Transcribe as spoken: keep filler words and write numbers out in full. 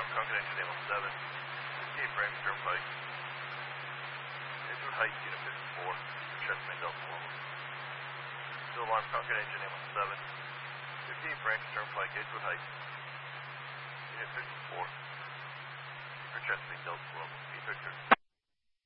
alarm, Concord engine name one seven, fifty-eight frames, turnpike. Edgewood Heights, unit fifty-four, Chest main Delta one. Still alarm, Concord engine name one seven, fifty-eight branch, turnpike, Edgewood Heights, unit fifty-four, for Chest main Delta one. Be Victor.